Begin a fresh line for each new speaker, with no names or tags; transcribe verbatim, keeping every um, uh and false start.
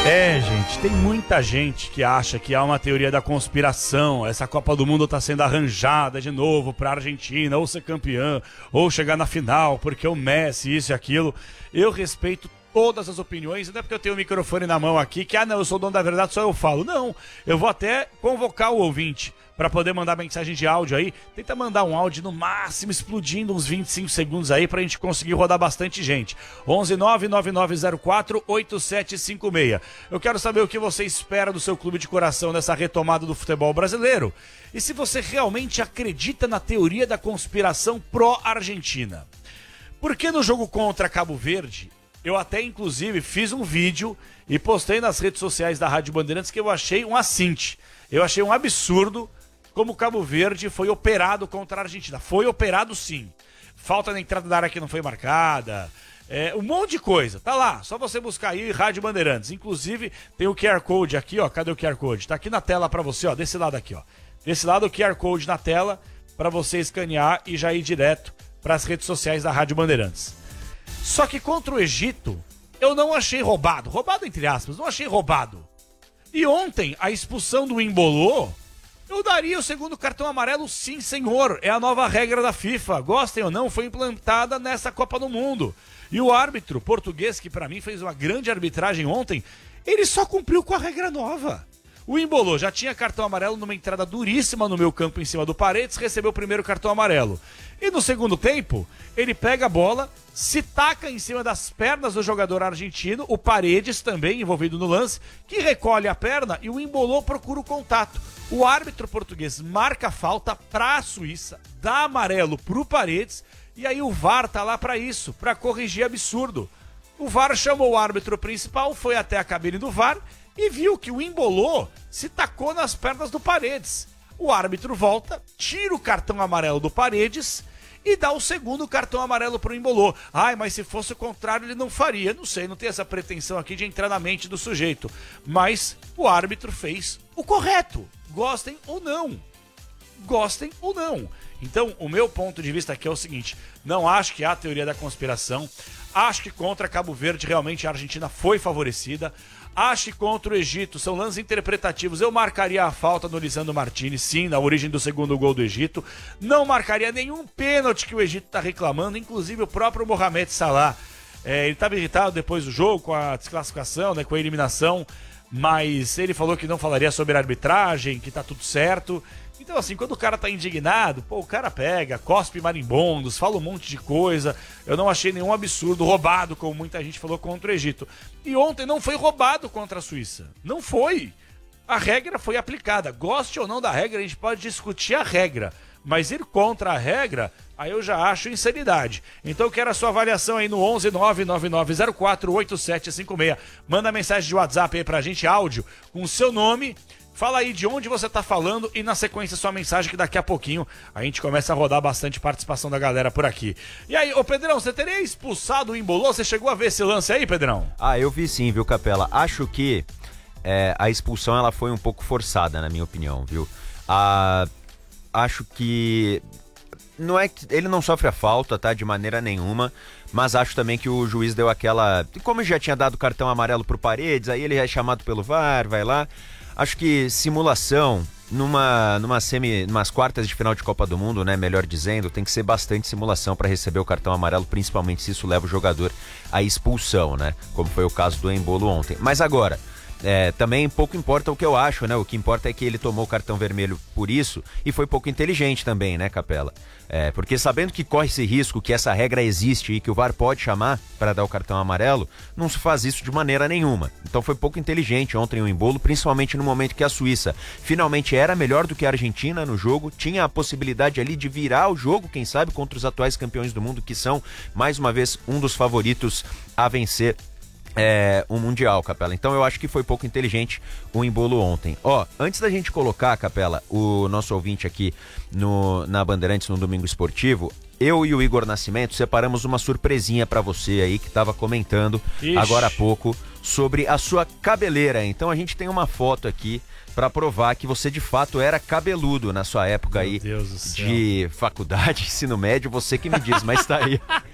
É, gente, tem muita gente que acha que há uma teoria da conspiração. Essa Copa do Mundo está sendo arranjada de novo para a Argentina ou ser campeã, ou chegar na final, porque o Messi, isso e aquilo. Eu respeito todas as opiniões, não é porque eu tenho o microfone na mão aqui que, ah não, eu sou o dono da verdade, só eu falo. Não, eu vou até convocar o ouvinte para poder mandar mensagem de áudio aí. Tenta mandar um áudio no máximo, explodindo uns vinte e cinco segundos aí pra gente conseguir rodar bastante gente. onze nove nove nove zero quatro oito sete cinco seis. Eu quero saber o que você espera do seu clube de coração nessa retomada do futebol brasileiro. E se você realmente acredita na teoria da conspiração pró-Argentina. Porque no jogo contra Cabo Verde, eu até inclusive fiz um vídeo e postei nas redes sociais da Rádio Bandeirantes que eu achei um assinte. Eu achei um absurdo como o Cabo Verde foi operado contra a Argentina. Foi operado sim. Falta na entrada da área que não foi marcada. É, um monte de coisa. Tá lá, só você buscar aí Rádio Bandeirantes. Inclusive tem o Q R Code aqui, ó. Cadê o Q R Code? Tá aqui na tela pra você, ó. Desse lado aqui, ó. Desse lado o Q R Code na tela pra você escanear e já ir direto pras redes sociais da Rádio Bandeirantes. Só que contra o Egito, eu não achei roubado. Roubado entre aspas, não achei roubado. E ontem, a expulsão do Embolô, eu daria o segundo cartão amarelo sim, senhor. É a nova regra da FIFA. Gostem ou não, foi implantada nessa Copa do Mundo. E o árbitro português, que pra mim fez uma grande arbitragem ontem, ele só cumpriu com a regra nova. O Embolô já tinha cartão amarelo numa entrada duríssima no meu campo em cima do Paredes, recebeu o primeiro cartão amarelo. E no segundo tempo, ele pega a bola, se taca em cima das pernas do jogador argentino, o Paredes também envolvido no lance, que recolhe a perna e o Embolô procura o contato. O árbitro português marca a falta para a Suíça, dá amarelo pro Paredes, e aí o V A R tá lá para isso, para corrigir absurdo. O V A R chamou o árbitro principal, foi até a cabine do V A R e viu que o Embolô se tacou nas pernas do Paredes. O árbitro volta, tira o cartão amarelo do Paredes e dá o segundo cartão amarelo pro Embolô. Ai, mas se fosse o contrário ele não faria. Não sei, não tem essa pretensão aqui de entrar na mente do sujeito. Mas o árbitro fez o correto. Gostem ou não. Gostem ou não. Então, o meu ponto de vista aqui é o seguinte. Não acho que há teoria da conspiração. Acho que contra Cabo Verde realmente a Argentina foi favorecida. Acho que contra o Egito são lances interpretativos. Eu marcaria a falta no Lisandro Martinez, sim, na origem do segundo gol do Egito. Não marcaria nenhum pênalti que o Egito está reclamando, inclusive o próprio Mohamed Salah. É, ele estava irritado depois do jogo com a desclassificação, né, com a eliminação, mas ele falou que não falaria sobre a arbitragem, que tá tudo certo. Então assim, quando o cara tá indignado, pô, o cara pega, cospe marimbondos, fala um monte de coisa. Eu não achei nenhum absurdo, roubado, como muita gente falou contra o Egito. E ontem não foi roubado contra a Suíça. Não foi. A regra foi aplicada. Goste ou não da regra, a gente pode discutir a regra. Mas ir contra a regra, aí eu já acho insanidade. Então eu quero a sua avaliação aí no onze nove nove nove zero quatro oito sete cinco seis. Manda mensagem de WhatsApp aí pra gente, áudio, com o seu nome. Fala aí de onde você tá falando e na sequência sua mensagem que daqui a pouquinho a gente começa a rodar bastante participação da galera por aqui. E aí, ô Pedrão, você teria expulsado o Embolô? Você chegou a ver esse lance aí, Pedrão?
Ah, eu vi sim, viu, Capela? Acho que é, a expulsão ela foi um pouco forçada, na minha opinião, viu? Ah, acho que... Não é que ele não sofre a falta, tá? De maneira nenhuma. Mas acho também que o juiz deu aquela... Como já tinha dado cartão amarelo pro Paredes, aí ele é chamado pelo V A R, vai lá... Acho que simulação numa, numa semi, numas quartas de final de Copa do Mundo, né, melhor dizendo, tem que ser bastante simulação para receber o cartão amarelo, principalmente se isso leva o jogador à expulsão, né, como foi o caso do Embolo ontem. Mas agora, é, também pouco importa o que eu acho, né, o que importa é que ele tomou o cartão vermelho por isso e foi pouco inteligente também, né, Capela? É, porque sabendo que corre esse risco, que essa regra existe e que o V A R pode chamar para dar o cartão amarelo, não se faz isso de maneira nenhuma. Então foi pouco inteligente ontem o Embolo, principalmente no momento que a Suíça finalmente era melhor do que a Argentina no jogo, tinha a possibilidade ali de virar o jogo, quem sabe, contra os atuais campeões do mundo, que são, mais uma vez, um dos favoritos a vencer É, um Mundial, Capela. Então eu acho que foi pouco inteligente o Embolo ontem. Ó, antes da gente colocar, Capela, o nosso ouvinte aqui no, na Bandeirantes no Domingo Esportivo, eu e o Igor Nascimento separamos uma surpresinha pra você aí que tava comentando Ixi. agora há pouco sobre a sua cabeleira. Então a gente tem uma foto aqui pra provar que você de fato era cabeludo na sua época Meu aí
Deus do céu.
de faculdade, ensino médio, você que me diz, mas tá aí.